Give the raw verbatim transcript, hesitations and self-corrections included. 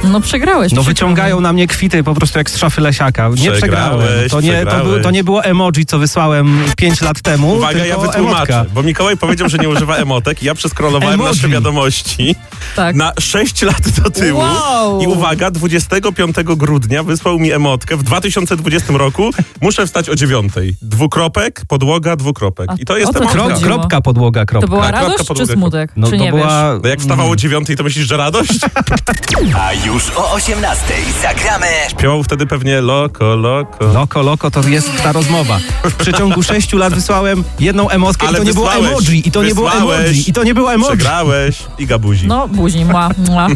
No przegrałeś. No przykro wyciągają mi. na mnie kwity po prostu jak z szafy Lesiaka. Nie przegrałem. To nie, to, był, to nie było emoji, co wysłałem pięć lat temu, Uwaga, ja tylko wytłumaczę, emotka. bo Mikołaj powiedział, że nie używa emotek. Ja przeskrolowałem Emoji. nasze wiadomości Tak. na sześć lat do tyłu. Wow. I uwaga, dwudziestego piątego grudnia wysłał mi emotkę w dwa tysiące dwudziestym roku. Muszę wstać o dziewiątej. Dwukropek, podłoga, dwukropek. I to jest o co emotka. chodzi? Kro, kropka, podłoga, kropka. To była Tak, kropka, radość czy podłoga, smutek? No czy to nie była... wiesz? No jak wstawało o dziewiątej, to myślisz, że radość? A już o osiemnastej zagramy Śpiewał wtedy pewnie loko, loko. Loko, loko, to jest ta rozmowa. W przeciągu sześciu lat wysłałem jedną emotkę Ale i to nie było wysłałeś, emoji, i to nie było wysłałeś. emoji, i to nie było emoji. Przegrałeś i gabuzi. No buzi, mła, mła.